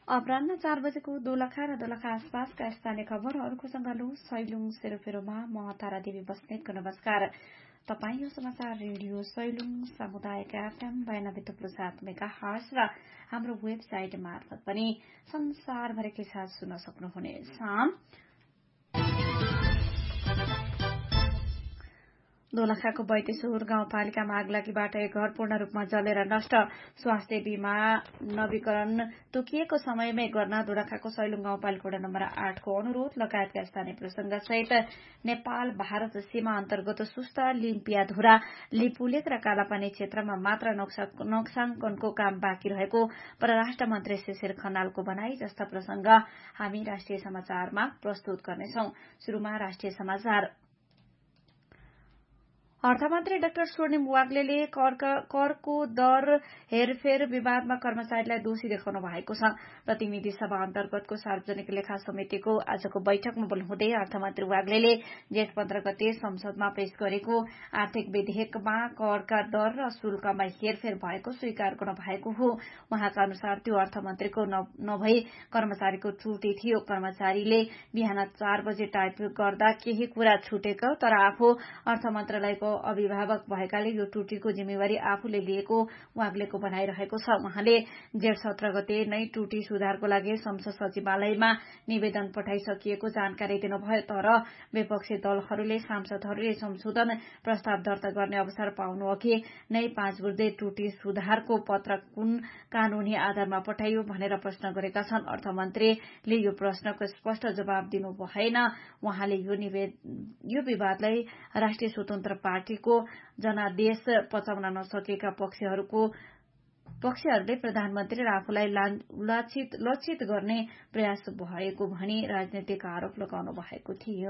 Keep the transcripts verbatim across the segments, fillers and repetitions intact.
अपराह्न चार बजेको दोलखा र दोलखा आसपासका स्थानीय खबरहरूको संगालो सैलुङ सेरोफेरोमा म तारा देवी बस्नेतको नमस्कार। तपाईँ यो समाचार रेडियो सैलुङ सामुदायिक एफएम बयानब्बे थुप्रो सात मेगा हर्स र हाम्रो वेबसाइट मार्फत पनि संसारभरिकै साथ सुन्न सक्नुहुनेछ। दोलखाको बैतेश्वर गाउँपालिकामा आगलागीबाट एक घर पूर्ण रूपमा जलेर नष्ट। स्वास्थ्य बीमा नवीकरण तोकिएको समयमै गर्न दोलखाको सैलुङ गाउँपालिका वडा नम्बर आठको अनुरोध लगायतका स्थानीय प्रसंगसहित नेपाल भारत सीमा अन्तर्गत सुस्ता लिम्पियाधुरा लिपुलेक र कालापानी क्षेत्रमा मात्र नोक्साङ्कनको काम बाँकी रहेको परराष्ट्र मन्त्री शिशिर खनालको भनाई जस्ता प्रसंग हामी राष्ट्रिय समाचारमा प्रस्तुत गर्नेछौं। शुरूमा राष्ट्रिय समाचार। अर्थमन्त्री डाक्टर स्वर्णिम वाग्लेले करको दर हेरफेर विवादमा कर्मचारीलाई दोषी देखाउनु भएको छ। प्रतिनिधि सभा अन्तर्गतको सार्वजनिक लेखा समितिको आजको बैठकमा बोल्नुहुँदै अर्थमन्त्री वाग्लेले जेठ पन्ध्र गते संसदमा पेश गरेको आर्थिक विधेयकमा करका दर र शुल्कमा हेरफेर भएको स्वीकार गर्नु भएको हो। उहाँका अनुसार त्यो अर्थमन्त्रीको नभई कर्मचारीको त्रुटि थियो। कर्मचारीले बिहान चार बजे टाइप गर्दा केही कुरा छुटेको तर आफू अर्थ मन्त्रालयको अभिभावक भएकाले यो त्रुटिको जिम्मेवारी आफूले लिएको वाग्लेको भनाइरहेको छ। उहाँले जेठ सत्र गते नै त्रुटि सुधारको लागि संसद सचिवालयमा निवेदन पठाइसकिएको जानकारी दिनुभयो। तर विपक्षी दलहरूले सांसदहरूले संशोधन प्रस्ताव दर्ता गर्ने अवसर पाउनु अघि नै पाँच बुँदे त्रुटि सुधारको पत्र कुन कानूनी आधारमा पठाइयो भनेर प्रश्न गरेका छन्। अर्थमन्त्रीले यो प्रश्नको स्पष्ट जवाब दिनु भएन। उहाँले यो विवादलाई राष्ट्रिय स्वतन्त्र पार्टीको जनादेश पचाउन नसकेका पक्षहरूको पक्षहरूले प्रधानमन्त्री र आफूलाई लक्षित गर्ने प्रयास भएको भनी राजनीतिक आरोप लगाउनु भएको थियो।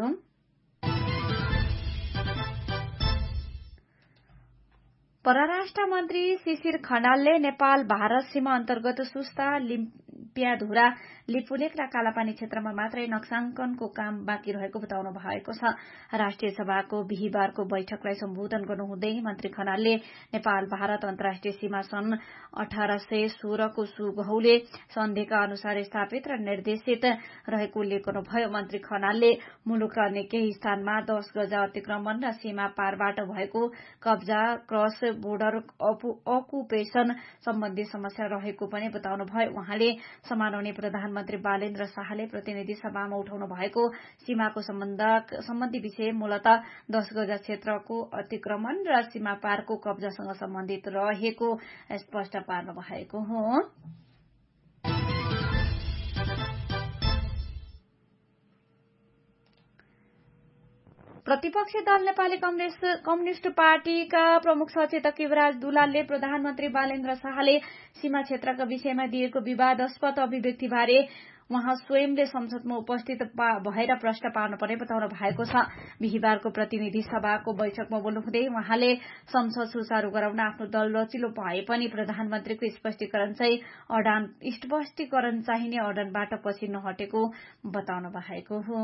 परराष्ट्र मन्त्री शिशिर खनालले नेपाल भारत सीमा अन्तर्गत सुस्ता लिम्पियाधुरा लिपुलेक र कालापानी क्षेत्रमा मात्रै नक्साङ्कनको काम बाँकी रहेको बताउनु भएको छ। राष्ट्रिय सभाको बिहिबारको बैठकलाई सम्बोधन गर्नुहुँदै मन्त्री खनालले नेपाल भारत अन्तर्राष्ट्रिय सीमा सन् अठार सय सोह्रको सुगौले सन्धिका अनुसार स्थापित र निर्देशित रहेको उल्लेख गर्नुभयो। मन्त्री खनालले मुलुकका अन्य केही स्थानमा दश गजा अतिक्रमण र सीमा पारबाट भएको कब्जा क्रस बोर्डर अकुपेशन सम्बन्धी समस्या रहेको पनि बताउनुभयो। उहाँले समाननीय प्रधानमन्त्री बालेन्द्र शाहले प्रतिनिधि सभामा उठाउनु भएको सीमाको सम्बन्धी विषय मूलत दश गजा क्षेत्रको अतिक्रमण र सीमा पारको कब्जासँग सम्बन्धित रहेको स्पष्ट पार्नु भएको हो। प्रतिपक्षी दल नेपाली कम्युनिष्ट पार्टीका प्रमुख सचेतक युवराज दुलालले प्रधानमन्त्री बालेन्द्र शाहले सीमा क्षेत्रका विषयमा दिएको विवादास्पद अभिव्यक्तिबारे उहाँ स्वयंले संसदमा उपस्थित भएर प्रश्न पार्नुपर्ने बताउनु भएको छ। बिहिबारको प्रतिनिधि सभाको बैठकमा बोल्नुहुँदै उहाँले संसद सुचारू गराउन आफ्नो दल लचिलो भए पनि प्रधानमन्त्रीको स्पष्टीकरण चाहिँ अडान स्पष्टीकरण चाहिने अडानबाट पछि नहटेको बताउनु भएको हो।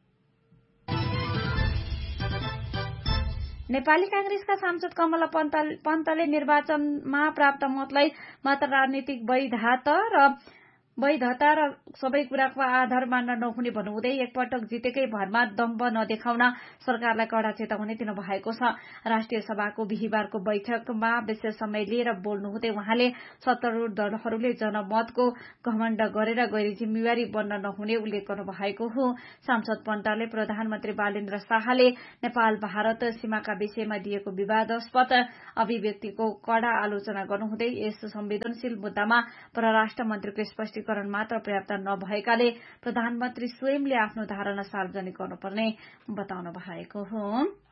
नेपाली कांग्रेसका सांसद कमला पन्तले निर्वाचनमा प्राप्त मतलाई मात्र राजनीतिक वैधता र वैधता र सबै कुराको आधार मान्न नहुने भन्नुहुँदै एकपटक जितेकै भरमा दम्भ नदेखाउन सरकारलाई कडा चेतावनी दिनु भएको छ। राष्ट्रिय सभाको बिहिबारको बैठकमा विशेष समय लिएर बोल्नुहुँदै उहाँले सत्तारूढ़ दलहरूले जनमतको घमण्ड गरेर गैर जिम्मेवारी बन्न नहुने उल्लेख गर्नु भएको हो। सांसद पन्तले प्रधानमन्त्री बालेन्द्र शाहले नेपाल भारत सीमाका विषयमा दिएको विवादास्पद अभिव्यक्तिको कडा आलोचना गर्नुहुँदै यस संवेदनशील मुद्दामा परराष्ट्र मन्त्रीको स्पष्टीकरण मात्र पर्याप्त नभएकाले प्रधानमन्त्री स्वयंले आफ्नो धारणा सार्वजनिक गर्नुपर्ने बताउनु भएको हो।